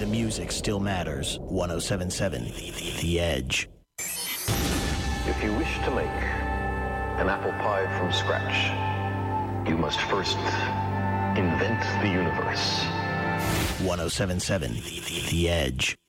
music still matters. 107.7 The Edge. If you wish to make an apple pie from scratch, you must first invent the universe. 107.7 The Edge.